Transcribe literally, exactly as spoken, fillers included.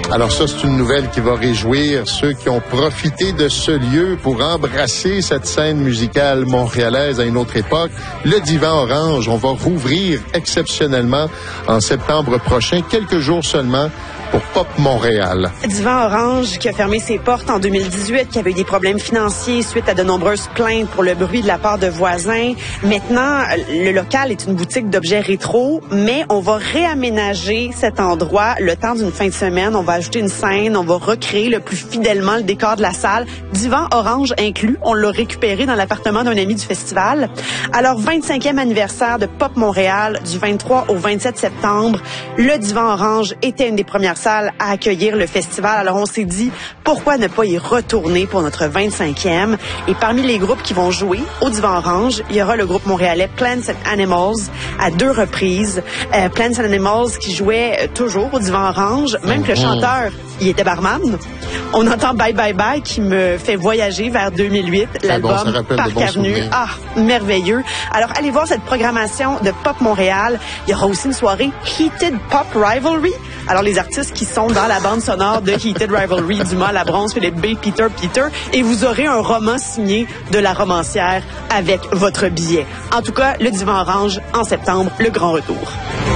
Alors ça, c'est une nouvelle qui va réjouir ceux qui ont profité de ce lieu pour embrasser cette scène musicale montréalaise à une autre époque. Le Divan Orange, on va rouvrir exceptionnellement en septembre prochain, quelques jours seulement, pour Pop Montréal. Divan Orange qui a fermé ses portes en deux mille dix-huit, qui avait eu des problèmes financiers suite à de nombreuses plaintes pour le bruit de la part de voisins. Maintenant, le local est une boutique d'objets rétro, mais on va réaménager cet endroit le temps d'une fin de semaine. On va ajouter une scène, on va recréer le plus fidèlement le décor de la salle. Divan Orange inclus, on l'a récupéré dans l'appartement d'un ami du festival. Alors, vingt-cinquième anniversaire de Pop Montréal, du vingt-trois au vingt-sept septembre. Le Divan Orange était une des premières salles à accueillir le festival. Alors, on s'est dit, pourquoi ne pas y retourner pour notre vingt-cinquième? Et parmi les groupes qui vont jouer au Divan Orange, il y aura le groupe montréalais Plants and Animals à deux reprises. Euh, Plants and Animals qui jouait toujours au Divan Orange, même que le chanteur, il était barman. On entend Bye Bye Bye qui me fait voyager vers deux mille huit, l'album bon, Parc Avenue. Souvenirs. Ah, merveilleux. Alors, allez voir cette programmation de Pop Montréal. Il y aura aussi une soirée Heated Pop Rivalry. Alors, les artistes qui sont dans la bande sonore de Heated Rivalry, Dumas, Labronce, Philippe B, Peter, Peter, et vous aurez un roman signé de la romancière avec votre billet. En tout cas, le Divan Orange, en septembre, le grand retour.